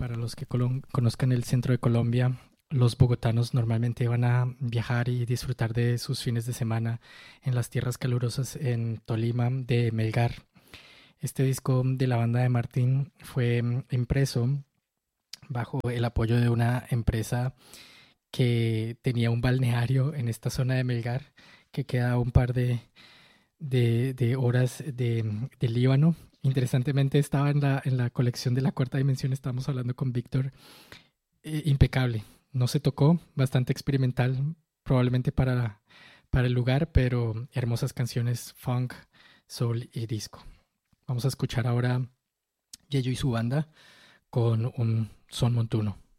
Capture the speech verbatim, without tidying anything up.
Para los que colon- conozcan el centro de Colombia, los bogotanos normalmente van a viajar y disfrutar de sus fines de semana en las tierras calurosas en Tolima de Melgar. Este disco de la banda de Martín fue mm, impreso bajo el apoyo de una empresa que tenía un balneario en esta zona de Melgar que queda a un par de, de, de horas de, de Líbano. Interesantemente estaba en la, en la colección de la cuarta dimensión, estábamos hablando con Víctor, eh, impecable. No se tocó, bastante experimental, probablemente para, para el lugar, pero hermosas canciones funk, soul y disco. Vamos a escuchar ahora Yello y su banda con un son montuno.